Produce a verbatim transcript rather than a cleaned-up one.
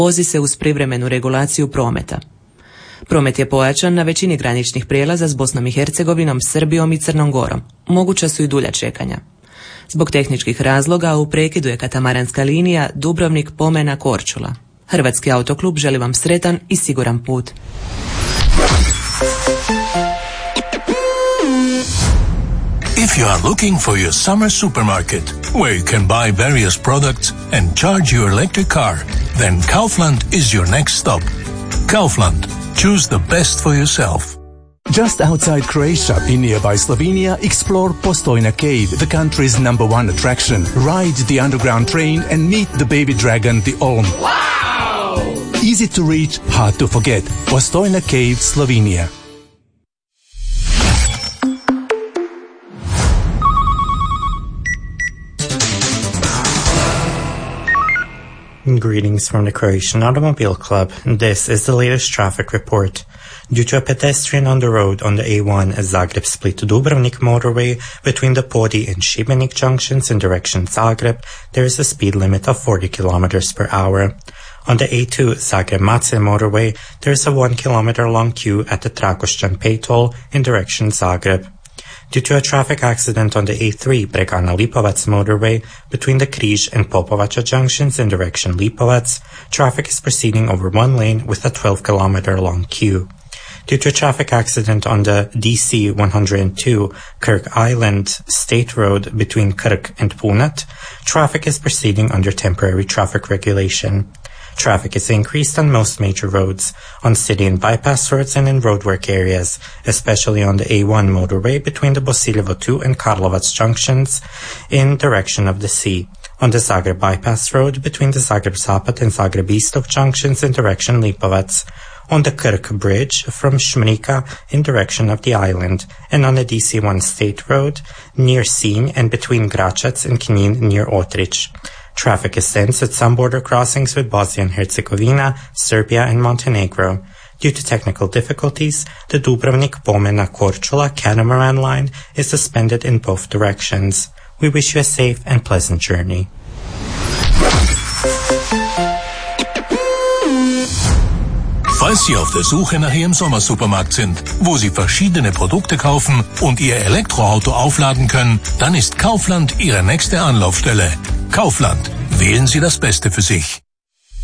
vozi se uz privremenu regulaciju prometa. Promet je pojačan na većini graničnih prijelaza s Bosnom i Hercegovinom, Srbijom i Crnom Gorom. Moguća su i dulja čekanja. Zbog tehničkih razloga u prekidu je katamaranska linija Dubrovnik-Pomena-Korčula. Hrvatski autoklub želi vam sretan i siguran put. If you are looking for your summer supermarket, where you can buy various products and charge your electric car, then Kaufland is your next stop. Kaufland. Choose the best for yourself. Just outside Croatia, in nearby Slovenia, explore Postojna Cave, the country's number one attraction. Ride the underground train and meet the baby dragon, the Olm. Wow! Easy to reach, hard to forget. Postojna Cave, Slovenia. Greetings from the Croatian Automobile Club. This is the latest traffic report. Due to a pedestrian on the road on the A one Zagreb-Split-Dubrovnik motorway between the Podi and Šibenik junctions in direction Zagreb, there is a speed limit of forty kilometers per hour. On the A two Zagreb-Macelj motorway, there is a one kilometer long queue at the Trakošćan pay toll in direction Zagreb. Due to a traffic accident on the A three Bregana-Lipovac motorway between the Križ and Popovača junctions in direction Lipovac, traffic is proceeding over one lane with a twelve kilometer long queue. Due to a traffic accident on the D C one oh two Kirk Island State Road between Krk and Punat, traffic is proceeding under temporary traffic regulation. Traffic is increased on most major roads, on city and bypass roads and in roadwork areas, especially on the A one motorway between the Bosiljevo two and Karlovac junctions in direction of the sea, on the Zagreb bypass road between the Zagreb Zapad and Zagreb Istok junctions in direction Lipovac, on the Krk Bridge from Šmrika in direction of the island, and on the D C one State Road near Sinj and between Gračac and Knin near Otrich. Traffic is dense at some border crossings with Bosnia and Herzegovina, Serbia and Montenegro. Due to technical difficulties, the Dubrovnik-Pomena-Korčula catamaran line is suspended in both directions. We wish you a safe and pleasant journey. Falls Sie auf der Suche nach Ihrem Sommersupermarkt sind, wo Sie verschiedene Produkte kaufen und Ihr Elektroauto aufladen können, dann ist Kaufland Ihre nächste Anlaufstelle. Kaufland. Wählen Sie das Beste für sich.